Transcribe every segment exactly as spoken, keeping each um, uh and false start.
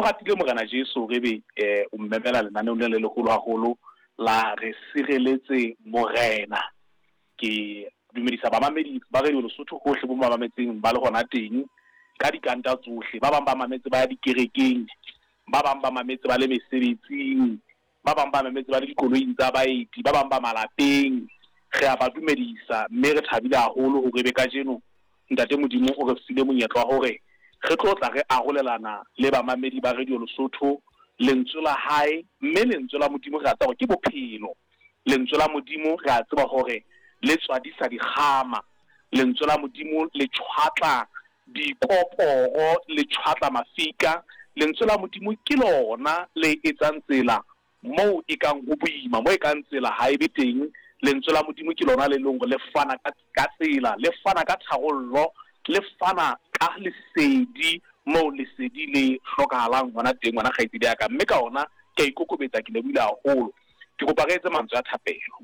go gatile Morena Jesu re be eh o mmemela lenaneo le le legolo haholo la re sireletse morena ke dumedisa ba mamedi ba re Lesotho gohle bo mamametseng ba le gona teng ka dikanta tsohle ba bang ba mametse ba di kerekeng ba bang ba mametse ba le mesebetsing ba bang ba mametse ba le dikoloing tsa baeti ba bang ba malapeng re a ba dumedisa mme re thabile haholo ho re be ka jeno ntate Modimo o re file monyetla hore re tlotla re arolelana le ba mamedi ba Radio Lesotho lentswe la hae mme lentswe la Modimo re a tsaba ke bophelo lentswe la Modimo re a tseba hore le tswadisa digama lentswe la Modimo le tshwatla dipoporo le tshwatla mafika lentswe la Modimo ke lona le etsang tsela mo e kang go boima mo e kang tsela ha e be teng lentswe la Modimo ke lona le lengwe le fana ka tsela le fana ka thagollo le fana ka lesedi mo lesedi le hlokahalang hona teng ngwana kgaitsedi ya ka mme ka ona ke ikokobetsa ke lebile haholo ke go paretse mantswe a thapelo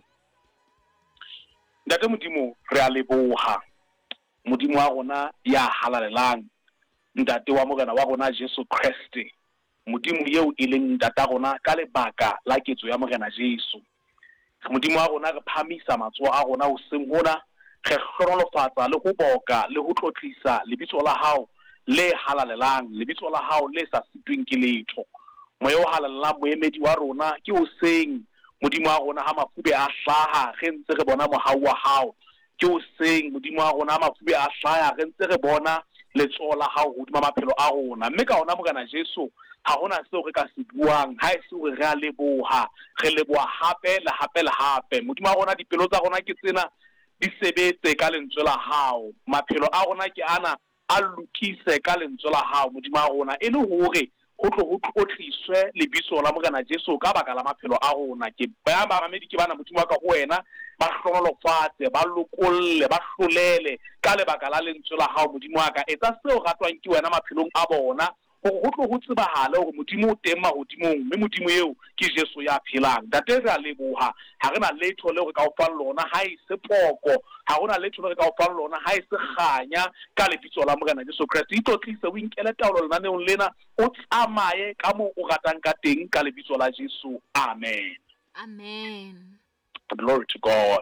ntate Modimo re a leboha Modimo wa rona ya halalelang ntate wa morena wa rona Jesu Kriste Modimo yeo e leng ntate rona ka lebaka la ketso ya morena Jesu Modimo wa rona re phamisa matsoho a rona o seng hona re hlonolofatsa le go boka le go tlotlisa lebitso la hao le halalelang lebitso la hao le sa sitweng ke letho moyo o halalelang moemedi wa rona ke o seng Modimo wa rona ha mafube a hlaha re ntse re bona mohau wa hao ke o seng Modimo wa rona ha mafube a hlaha re ntse re bona letsoho la hao hodima maphelo a rona mme ka ona morena Jesu ha hona seo re ka se buang ha e se hore re a leboha re leboha hape le hape le hape Modimo wa rona dipelo tsa rona ke tsena di sebetse ka lentswe la hao maphelo a rona ke ana a lokise ka lentswe la hao Modimo wa rona e le hore go tlo go tlotliswe lebitso la morena Jesu ka baka la maphelo a rona ke ba ba mamedi ke bana Modimo wa ka go wena ba hlonolofatse ba lokolle ba hlolele ka lebaka la lentswe la hao Modimo wa ka etsa seo ratwang ke wena maphelong a bona go go tlo go tsebahale hore Modimo o teng mahodimong mme Modimo eo ke Jesu ya phelang ntate re a leboha ha re na letho le re ka o fa lona ha e se poko ha hona letho le re ka o fa lona ha e se kganya ka lebitso la morena Jesu Kriste itotlise o inkele taolo lenaneong lena o tsamaye ka mo o ratang ka teng ka lebitso la Jesu amen amen glory to God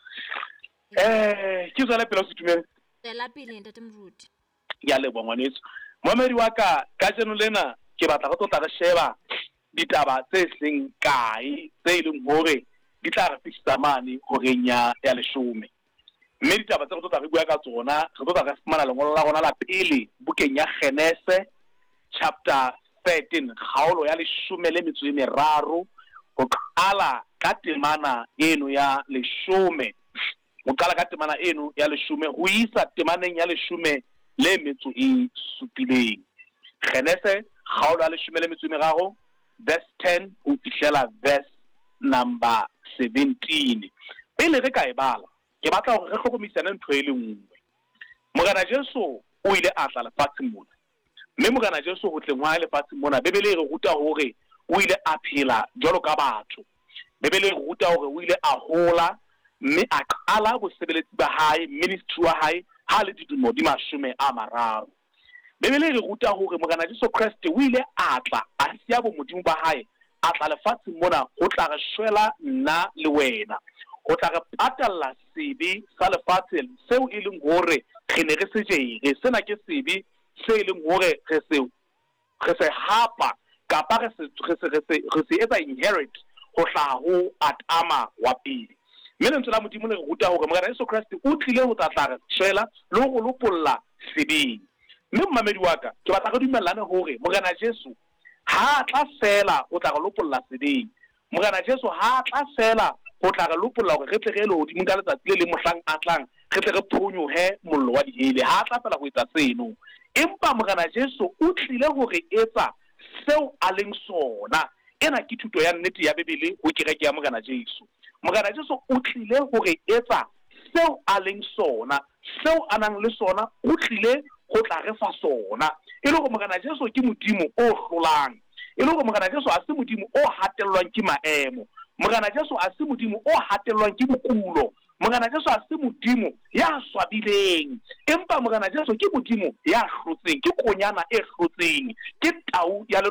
eh ke tsela pele se tumele tsela pele ntate Moruti ya leboha ngwanetso Mamedi wa ka ka jeno lena ke batla go tlotla re sheba ditaba tse seng kae tse ileng hore di tla re fitsa mane hore nya ya leshome mme ditaba tse go tlotla re bua ka tsona re tlotla re fumana lengolo la rona la pele bukeng ya Genese chapter thirteen kgaolo ya leshome le metso e meraro go qala ka temana eno ya leshome go qala ka temana eno ya leshome go isa temaneng ya leshome le metso e supileng Genese kgaolo ya leshome le metso e meraro verse ten ho fihlela verse number seventeen pele re ka e bala ke batla hore re hlokomisane ntho e le nngwe morena Jesu o ile a tla lefatsheng mona mme morena Jesu ho tleng wa lefatsheng mona bebele re ruta hore o ile a phela jwalo ka batho bebele re ruta hore o ile a hola mme a qala bosebeletsi ba hae ministry wa hae ha le dilemo di mashome a mararo bebele re ruta hore morena Jesu Kriste o ile a tla a sia bo modimo ba hae a tla lefatsheng mona o tla re shwela nna le wena o tla re patalla sebe sa lefatshe seo e leng hore re ne re se jere sena ke sebe se e leng hore re se re se hapa kapa re se re se re se etsa inherit go hlaha ho Atama wa pele mme lentswe la modimo le re ruta hore morena Jesu Kriste o tlile ho tla re shwela le go lopolla sebeng mme mmamedi wa ka ke batla go dumellana hore morena Jesu ha tla fela o tla re lopolla sebeng morena Jesu ha tla fela o tla re lopolla hore re tle re le hodimo ka letsatsi le le mohlang a tlang re tle re phonyohe mollo wa dihele ha tla fela go etsa seno empa morena Jesu o tlile hore etsa seo a leng sona ena ke thuto ya nnete ya bebele ho kereke ya morena Jesu morena Jesu o tlile hore etsa seo a leng sona seo a nang le sona o tlile go tla re fa sona e le go morena Jesu ke modimo o hlolang e le go morena Jesu a se modimo o hatellwang ke maemo morena Jesu a se modimo o hatellwang ke bokulo morena Jesu a se modimo ya swabileng empa morena Jesu ke modimo ya hlotseng ke konyana e hlotseng ke tau ya